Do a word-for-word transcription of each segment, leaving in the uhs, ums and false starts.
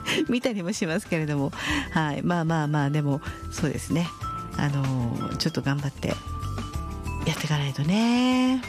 見たりもしますけれども、はい、まあまあまあでもそうですね、あのー、ちょっと頑張ってやっていかないとね。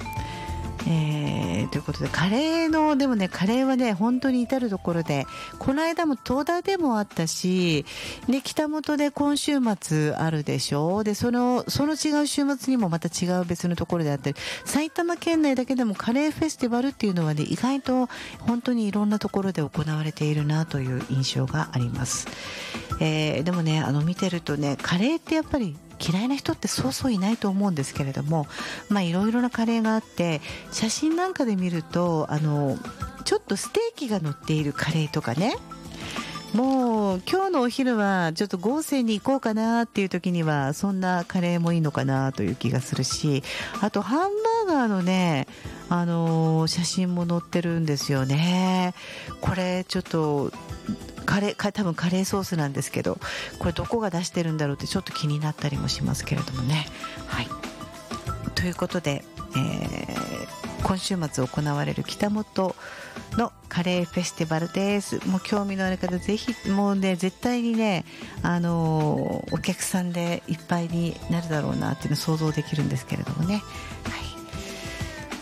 えー、ということでカレーのでもねカレーはね本当に至るところで、この間も戸田でもあったし、ね、北本で今週末あるでしょ。でそのその違う週末にもまた違う別のところであったり、埼玉県内だけでもカレーフェスティバルっていうのはね意外と本当にいろんなところで行われているなという印象があります。えー、でもねあの見てるとねカレーってやっぱり嫌いな人ってそうそういないと思うんですけれども、まあいろいろなカレーがあって、写真なんかで見るとあのちょっとステーキが乗っているカレーとかね、もう今日のお昼はちょっと豪勢に行こうかなっていう時にはそんなカレーもいいのかなという気がするし、あとハンバーガーのねあの写真も載ってるんですよね。これちょっとカレーか多分カレーソースなんですけど、これどこが出してるんだろうってちょっと気になったりもしますけれどもね。はい、ということで、えー、今週末行われる北本のカレーフェスティバルです。もう興味のある方ぜひ、もうね絶対にねあのー、お客さんでいっぱいになるだろうなっていうのを想像できるんですけれどもね。はい、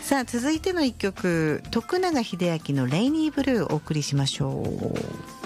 さあ続いての一曲、徳永英明のレイニーブルーをお送りしましょう。